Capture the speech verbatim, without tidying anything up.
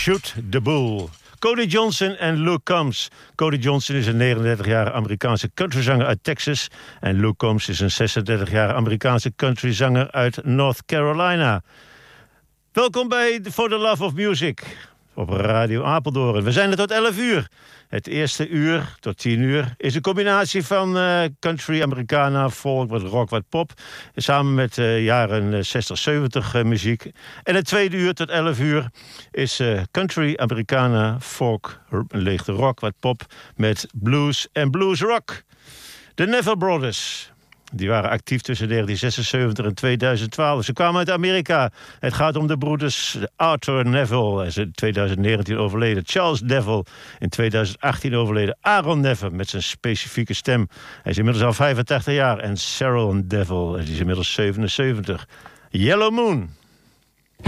Shoot the Bull. Cody Johnson en Luke Combs. Cody Johnson is een negenendertigjarige Amerikaanse countryzanger uit Texas. En Luke Combs is een zesendertigjarige Amerikaanse countryzanger uit North Carolina. Welkom bij For the Love of Music op Radio Apeldoorn. We zijn er tot elf uur. Het eerste uur tot tien uur is een combinatie van uh, country, Americana, folk, wat rock, wat pop. Samen met uh, jaren zestig, zeventig uh, muziek. En het tweede uur tot elf uur is uh, country, Americana, folk, lichte rock, wat pop. Met blues en blues rock. De Neville Brothers. Die waren actief tussen negentien zesenzeventig en tweeduizend twaalf. Ze kwamen uit Amerika. Het gaat om de broeders Arthur Neville. Hij is in tweeduizend negentien overleden. Charles Neville in tweeduizend achttien overleden. Aaron Neville met zijn specifieke stem. Hij is inmiddels al vijfentachtig jaar. En Cyril Neville, hij is inmiddels zevenenzeventig. Yellow Moon.